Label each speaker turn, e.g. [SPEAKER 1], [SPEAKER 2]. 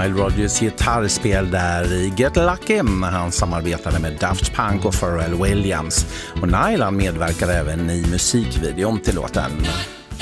[SPEAKER 1] Nile Rodgers gitarrspel där i Get Lucky när han samarbetade med Daft Punk och Pharrell Williams. Och Nile medverkade även i musikvideon till låten.